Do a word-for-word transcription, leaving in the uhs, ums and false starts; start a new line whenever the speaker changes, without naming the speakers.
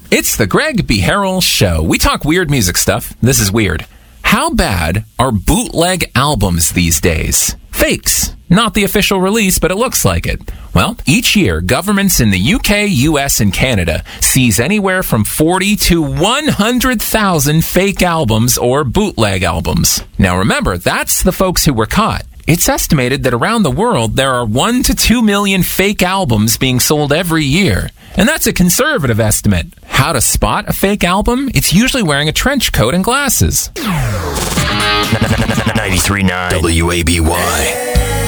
It's the Greg B. Harrell Show. We talk weird music stuff. This is weird. How bad are bootleg albums these days? Fakes. Not the official release, but it looks like it. Well, each year, governments in the U K, U S, and Canada seize anywhere from forty to one hundred thousand fake albums or bootleg albums. Now remember, that's the folks who were caught. It's estimated that around the world, there are one to two million fake albums being sold every year. And that's a conservative estimate. How to spot a fake album? It's usually wearing a trench coat and glasses.
ninety-three point nine W A B Y.